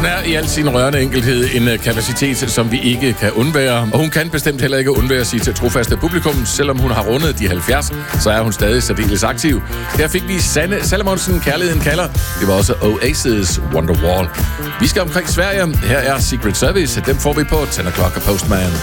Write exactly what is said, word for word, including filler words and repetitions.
Hun er i al sin rørende enkelhed en kapacitet, som vi ikke kan undvære. Og hun kan bestemt heller ikke undvære sit trofaste publikum. Selvom hun har rundet de halvfjerds, så er hun stadig særdeles aktiv. Her fik vi Sanne Salomonsen, Kærligheden kalder. Det var også Oasis, Wonderwall. Vi skal omkring Sverige. Her er Secret Service. Dem får vi på ten o'clock og Postman.